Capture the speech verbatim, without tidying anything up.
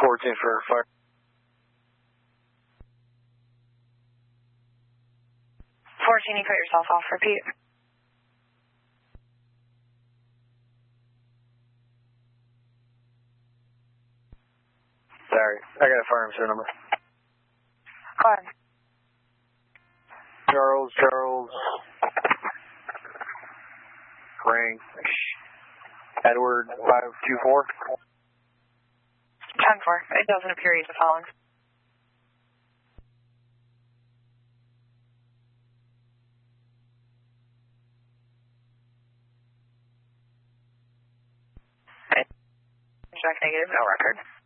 fourteen for fire. fourteen, you cut yourself off. Repeat. Sorry, I got a fire number. Go ahead. Charles, Charles. Frank. Edward, five two four. ten four. It doesn't appear he's following. Check negative, no record.